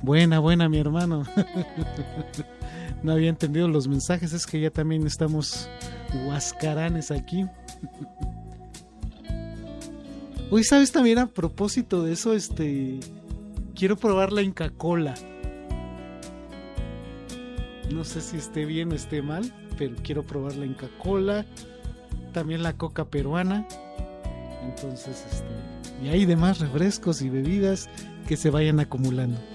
Buena, mi hermano. No había entendido los mensajes, es que ya también estamos huascaranes aquí. Uy, ¿sabes también a propósito de eso? Quiero probar la Inca Kola. No sé si esté bien o esté mal, pero quiero probar la Inca Kola. También la coca peruana. Entonces, y hay demás refrescos y bebidas que se vayan acumulando.